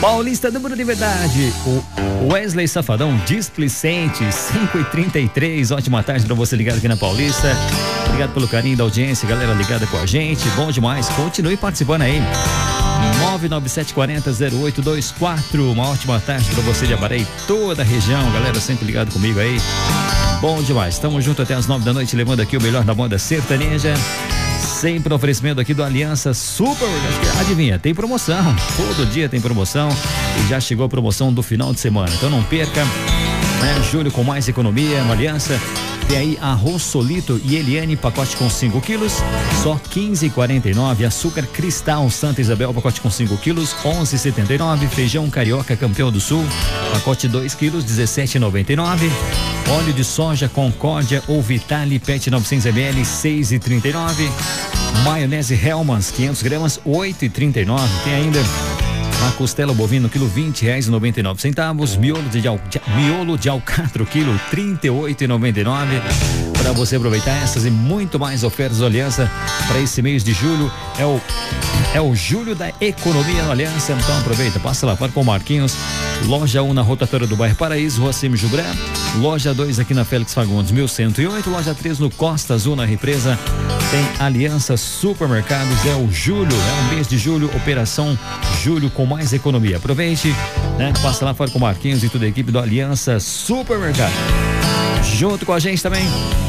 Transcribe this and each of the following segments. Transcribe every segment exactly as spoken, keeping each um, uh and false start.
Paulista, número de verdade. O Wesley Safadão, displicente, cinco e trinta e três. Ótima tarde pra você ligado aqui na Paulista. Obrigado pelo carinho da audiência, galera ligada com a gente. Bom demais. Continue participando aí. nove nove sete quatro zero zero oito dois quatro. Uma ótima tarde pra você de Abaré e toda a região. Galera sempre ligado comigo aí. Bom demais. Estamos juntos até as nove da noite, levando aqui o melhor da moda sertaneja. Sempre oferecimento aqui do Aliança Super. Adivinha, tem promoção. Todo dia tem promoção. E já chegou a promoção do final de semana. Então não perca, né? Julho com mais economia no Aliança. Tem aí arroz solito e Eliane, pacote com cinco quilos, só quinze e quarenta e nove. Açúcar Cristal Santa Isabel, pacote com cinco quilos, onze e setenta e nove. Feijão Carioca Campeão do Sul, pacote dois quilos, dezessete e noventa e nove. Óleo de soja Concórdia ou Vitale Pet novecentos mililitros, seis e trinta e nove. Maionese Hellmann's, quinhentas gramas, oito e trinta e nove. Tem ainda a costela bovina, quilo vinte reais e noventa e nove centavos. Miolo de, al, de miolo de alcatro, quilo trinta e oito e noventa e nove. Para você aproveitar essas e muito mais ofertas do Aliança para esse mês de julho. É o é o julho da economia no Aliança. Então aproveita, passa lá, para com o Marquinhos. Loja um na rotatória do bairro Paraíso, Rua Cime Jubré. Loja dois aqui na Félix Fagundes, mil cento e oito. Loja três no Costa Azul, na Represa. Tem Aliança Supermercados. É o julho, é um mês de julho, operação julho com mais economia. Aproveite, né? Passa lá fora com o Marquinhos e toda a equipe do Aliança Supermercado. Junto com a gente também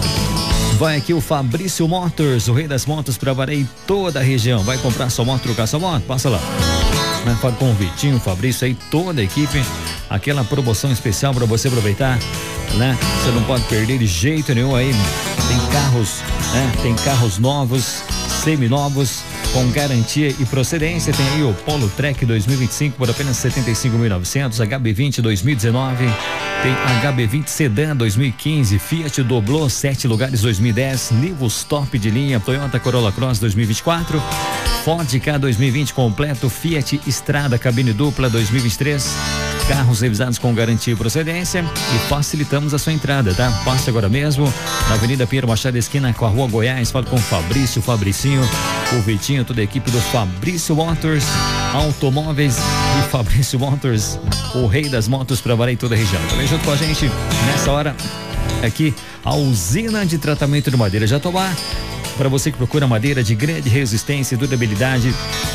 vai aqui o Fabrício Motors, o rei das motos para Abaré e toda a região. Vai comprar sua moto, trocar sua moto? Passa lá. Né? Fala com o Vitinho, o Fabrício aí, toda a equipe. Aquela promoção especial para você aproveitar, né? Você não pode perder de jeito nenhum aí. Tem carros, né? Tem carros novos, seminovos, com garantia e procedência. Tem aí o Polo Trek dois mil e vinte e cinco por apenas setenta e cinco mil e novecentos, H B vinte dois mil e dezenove, tem H B vinte Sedan dois mil e quinze, Fiat Doblô sete lugares dois mil e dez, Nivus top de linha, Toyota Corolla Cross dois mil e vinte e quatro, Ford Ka dois mil e vinte completo, Fiat Strada cabine dupla dois mil e vinte e três. Carros revisados com garantia e procedência e facilitamos a sua entrada, tá? Passe agora mesmo na Avenida Pinheiro Machado, esquina com a Rua Goiás. Fala com o Fabrício, o Fabricinho, o Vitinho, toda a equipe do Fabrício Motors Automóveis e Fabrício Motors, o rei das motos para Abaré e toda a região. Também junto com a gente nessa hora aqui a usina de tratamento de madeira Jatobá. Para você que procura madeira de grande resistência e durabilidade,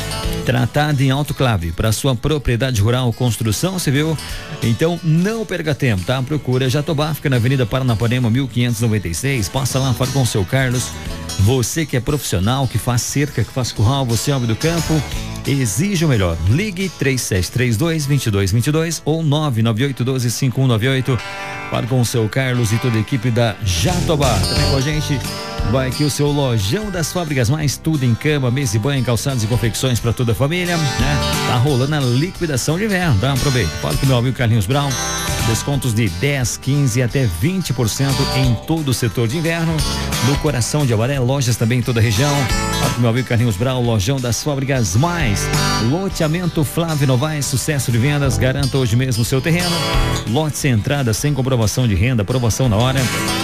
tratada em autoclave para sua propriedade rural, construção civil, então não perca tempo, tá? Procura Jatobá, fica na Avenida Paranapanema mil quinhentos e noventa e seis. Passa lá, fala com o seu Carlos. Você que é profissional, que faz cerca, que faz curral, você é homem do campo, exige o melhor. Ligue três sete três dois, dois dois dois dois ou nove nove oito um dois cinco um nove oito. Fala com o seu Carlos e toda a equipe da Jatobá. Também com a gente vai aqui o seu Lojão das Fábricas Mais, tudo em cama, mesa e banho, calçados e confecções para toda a família, né? Tá rolando a liquidação de inverno, tá? Aproveita. Fala com o meu amigo Carlinhos Brown. Descontos de dez, quinze até vinte por cento em todo o setor de inverno. No coração de Abaré, lojas também em toda a região. Fala com o meu amigo Carlinhos Brown, Lojão das Fábricas Mais. Loteamento Flávio Novaes, sucesso de vendas. Garanta hoje mesmo o seu terreno. Lote sem entrada, sem comprovação de renda, aprovação na hora.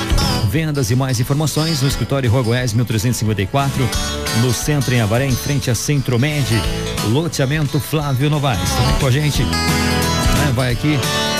Vendas e mais informações no escritório Rua Goiás mil trezentos e cinquenta e quatro, no centro em Abaré, em frente a Centromed. Loteamento Flávio Novaes. Também com a gente, né? Vai aqui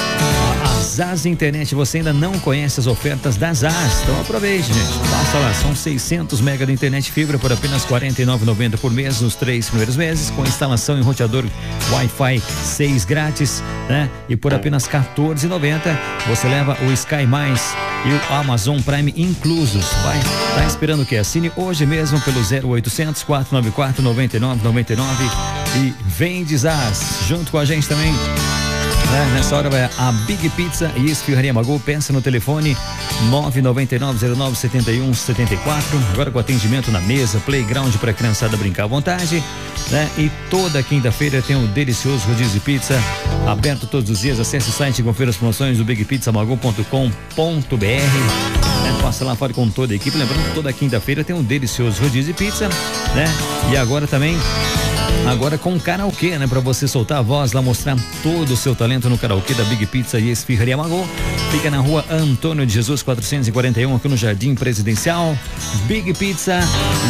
a Zaz Internet. Você ainda não conhece as ofertas da Zaz, então aproveite, gente. Passa lá, são seiscentos mega de internet fibra por apenas quarenta e nove reais e noventa centavos por mês nos três primeiros meses, com instalação em roteador Wi-Fi seis grátis, né? E por apenas quatorze reais e noventa centavos você leva o Sky Mais e o Amazon Prime inclusos. Vai, tá esperando o quê? Assine hoje mesmo pelo zero oitocentos, quatrocentos e noventa e quatro, noventa e nove noventa e nove e vem de Zaz. Junto com a gente também, né? Nessa hora vai a Big Pizza e Esfirraria Magu. Pensa no telefone nove nove nove zero nove sete um sete quatro. Agora com atendimento na mesa, playground para a criançada brincar à vontade, né? E toda quinta-feira tem um delicioso rodízio de pizza aberto todos os dias. Acesse o site e confira as promoções do big pizza magu ponto com ponto br. Né? Passa lá, fale com toda a equipe. Lembrando que toda quinta-feira tem um delicioso rodízio de pizza, né? E agora também Agora com karaokê, né? Pra você soltar a voz lá, mostrar todo o seu talento no karaokê da Big Pizza e Esfirraria Magu. Fica na rua Antônio de Jesus quatrocentos e quarenta e um, aqui no Jardim Presidencial. Big Pizza